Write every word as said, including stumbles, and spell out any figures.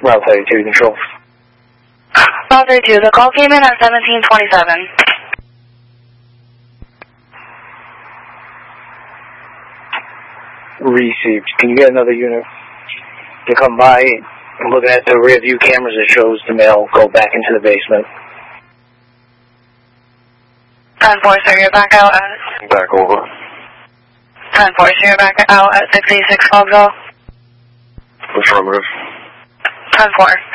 Route thirty-two, control. Route thirty-two, the call came in at seventeen twenty-seven. Received. Can you get another unit to come by? I'm looking at the rear view cameras. It shows the male go back into the basement. ten four, sir, you're back out at... Back over. ten four, sir, you're back out at six eighty-six Fogsville. Affirmative. ten four.